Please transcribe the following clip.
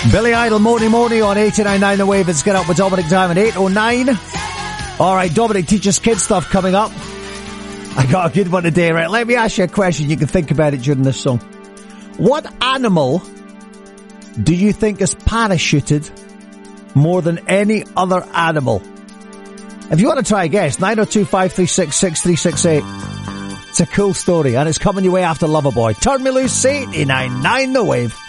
Billy Idol, Moni Moni on 89.9 The Wave. It's Get Up with Dominic Diamond, 8:09. All right, Dominic teaches kids stuff coming up. I got a good one today, right? Let me ask you a question. You can think about it during this song. What animal do you think is parachuted more than any other animal? If you want to try a guess, 902-536-6368. It's a cool story, and it's coming your way after Loverboy. Turn me loose, 89.9 The Wave.